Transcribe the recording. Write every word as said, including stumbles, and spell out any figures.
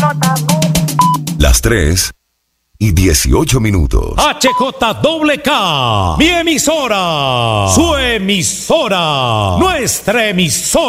Las tres y dieciocho minutos. H J K K, mi emisora, su emisora, nuestra emisora.